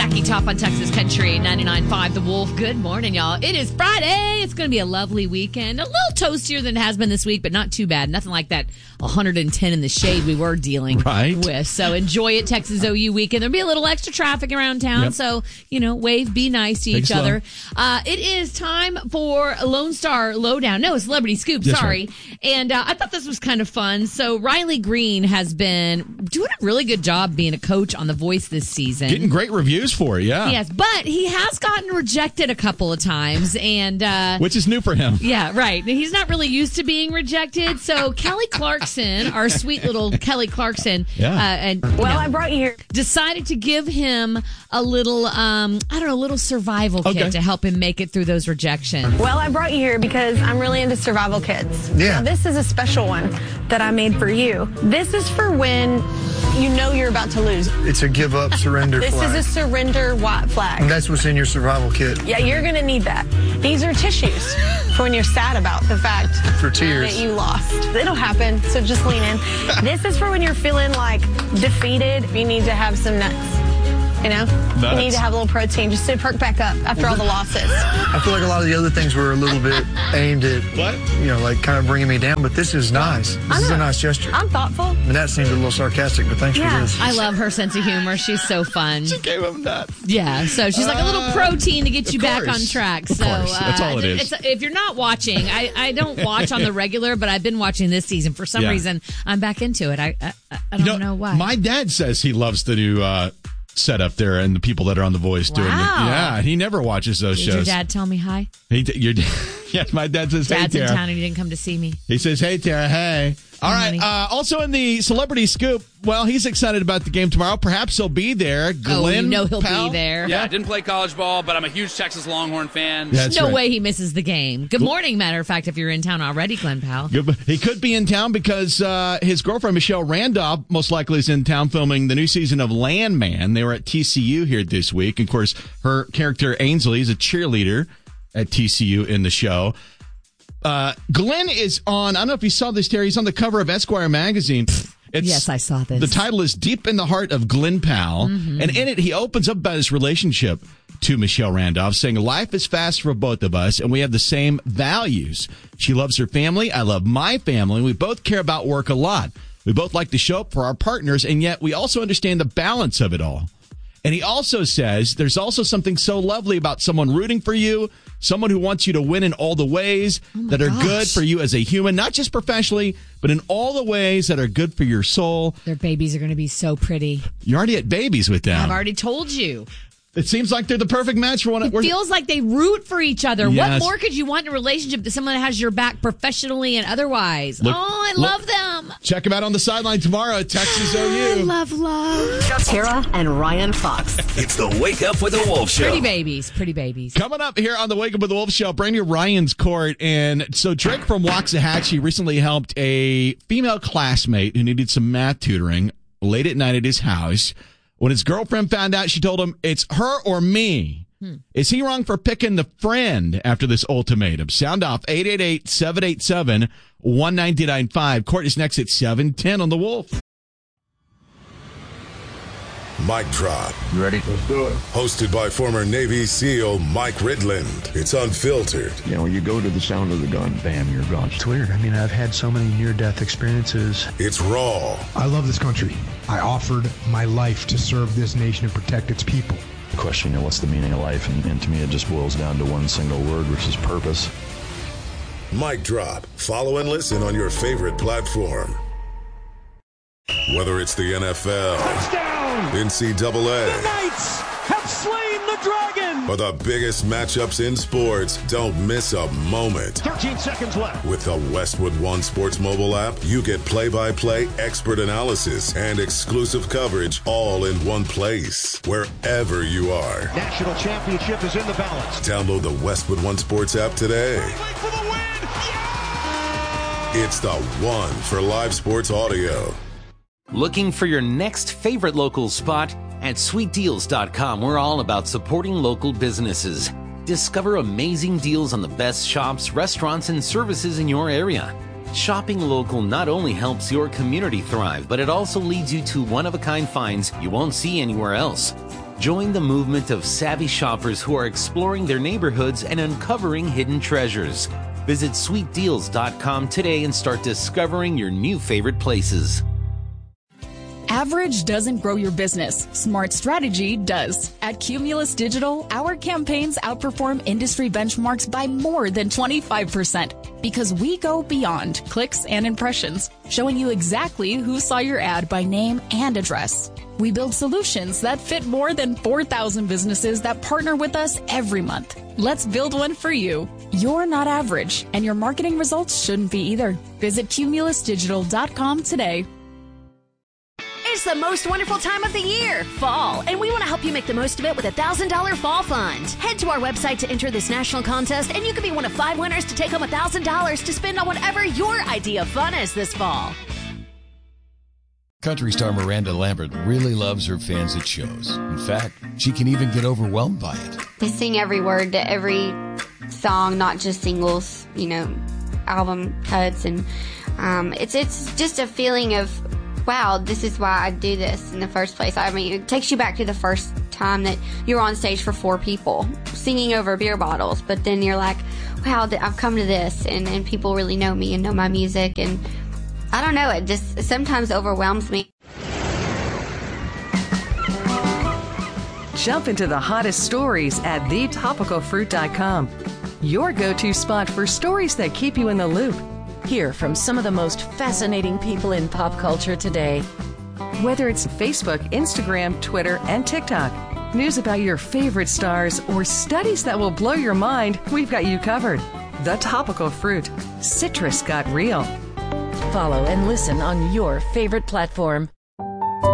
Jackie, top on Texas Country, 99.5 The Wolf. Good morning, y'all. It is Friday. It's going to be a lovely weekend. A little toastier than it has been this week, but not too bad. Nothing like that 110 in the shade we were dealing with. So enjoy it, Texas OU weekend. There'll be a little extra traffic around town, so, wave, be nice to each other. It is time for Lone Star Lowdown. No, Celebrity Scoop, sorry. Right. And I thought this was kind of fun. So Riley Green has been doing a really good job being a coach on The Voice this season. Getting great reviews for it, yeah. Yes, but he has gotten rejected a couple of times. And which is new for him. Yeah, right. He's not really used to being rejected. So Kelly Clarkson, our sweet little Kelly Clarkson, I brought you here. Decided to give him a little, little survival kit to help him make it through those rejections. Well, I brought you here because I'm really into survival kits. Yeah. Now, this is a special one that I made for you. This is for when you know you're about to lose. It's a give up, surrender This flag. is a surrender white flag. And that's what's in your survival kit. Yeah, you're going to need that. These are tissues for when you're sad about the fact For tears. that you lost. It'll happen, so just lean in. This is for when you're feeling like defeated. You need to have some nuts. You need to have a little protein just to perk back up after all the losses. I feel like a lot of the other things were a little bit aimed at, kind of bringing me down, but this is nice. This is a nice gesture. I'm thoughtful. And that seemed a little sarcastic, but thanks for this. I love her sense of humor. She's so fun. She gave him that. Yeah, so she's like a little protein to get you back on track. Of course. That's all it is. If you're not watching, I don't watch on the regular, but I've been watching this season. For some reason, I'm back into it. I don't know why. My dad says he loves the new setup there and the people that are on The Voice doing it. Yeah, he never watches those shows. Did your dad tell me hi? Yes, my dad says, Dad's hey, Tara. in town and he didn't come to see me. He says, hey, Tara, hey. All right. Also in the Celebrity Scoop, well, he's excited about the game tomorrow. Perhaps he'll be there. Glenn he'll be there. Yeah, I didn't play college ball, but I'm a huge Texas Longhorn fan. There's no way he misses the game. Good morning, matter of fact, if you're in town already, Glenn Powell. He could be in town because his girlfriend, Michelle Randolph, most likely is in town filming the new season of Landman. They were at TCU here this week. And of course, her character, Ainsley, is a cheerleader at TCU in the show. Glenn is on, I don't know if you saw this, Terry, he's on the cover of Esquire magazine. Yes, I saw this. The title is Deep in the Heart of Glenn Powell. Mm-hmm. And in it, he opens up about his relationship to Michelle Randolph, saying, life is fast for both of us, and we have the same values. She loves her family. I love my family. We both care about work a lot. We both like to show up for our partners, and yet we also understand the balance of it all. And he also says there's also something so lovely about someone rooting for you, someone who wants you to win in all the ways that are good for you as a human, not just professionally, but in all the ways that are good for your soul. Their babies are going to be so pretty. You're already at babies with them. I've already told you. It seems like they're the perfect match for one. It feels like they root for each other. Yes. What more could you want in a relationship that someone has your back professionally and otherwise? I love them. Check them out on the sideline tomorrow at Texas OU. Love. Tara and Ryan Fox. It's the Wake Up with the Wolf Show. Pretty babies. Coming up here on the Wake Up with the Wolf Show, brand new Ryan's Court. And so Drake from Waxahachie recently helped a female classmate who needed some math tutoring late at night at his house. When his girlfriend found out, she told him, it's her or me. Is he wrong for picking the friend after this ultimatum? Sound off, 888-787-1995. Court is next at 7:10 on The Wolf. Mic Drop. You ready? Let's do it. Hosted by former Navy SEAL Mike Ridland. It's unfiltered. You know, when you go to the sound of the gun, bam, you're gone. It's weird. I mean, I've had so many near-death experiences. It's raw. I love this country. I offered my life to serve this nation and protect its people. The question, what's the meaning of life? And to me, it just boils down to one single word, which is purpose. Mic Drop. Follow and listen on your favorite platform. Whether it's the NFL, touchdown, NCAA, the Knights have slain the dragon, or the biggest matchups in sports, don't miss a moment. 13 seconds left. With the Westwood One Sports mobile app, you get play-by-play expert analysis and exclusive coverage all in one place, wherever you are. National championship is in the balance. Download the Westwood One Sports app today. For the win. Yeah! It's the one for live sports audio. Looking for your next favorite local spot? At sweetdeals.com, we're all about supporting local businesses. Discover amazing deals on the best shops, restaurants, and services in your area. Shopping local not only helps your community thrive, but it also leads you to one-of-a-kind finds you won't see anywhere else. Join the movement of savvy shoppers who are exploring their neighborhoods and uncovering hidden treasures. Visit sweetdeals.com today and start discovering your new favorite places. Average doesn't grow your business. Smart strategy does. At Cumulus Digital, our campaigns outperform industry benchmarks by more than 25% because we go beyond clicks and impressions, showing you exactly who saw your ad by name and address. We build solutions that fit more than 4,000 businesses that partner with us every month. Let's build one for you. You're not average, and your marketing results shouldn't be either. Visit cumulusdigital.com today. It's the most wonderful time of the year, fall, and we want to help you make the most of it with a $1,000 fall fund. Head to our website to enter this national contest, and you could be one of 5 winners to take home $1,000 to spend on whatever your idea of fun is this fall. Country star Miranda Lambert really loves her fans at shows. In fact, she can even get overwhelmed by it. They sing every word to every song, not just singles, album cuts, and it's just a feeling of, wow, this is why I do this in the first place. I mean, it takes you back to the first time that you're on stage for 4 people singing over beer bottles, but then you're like, wow, I've come to this, and people really know me and know my music, and I don't know, it just sometimes overwhelms me. Jump into the hottest stories at thetopicalfruit.com. Your go-to spot for stories that keep you in the loop. Hear from some of the most fascinating people in pop culture today. Whether it's Facebook, Instagram, Twitter, and TikTok, news about your favorite stars, or studies that will blow your mind, we've got you covered. The Topical Fruit. Citrus got real. Follow and listen on your favorite platform.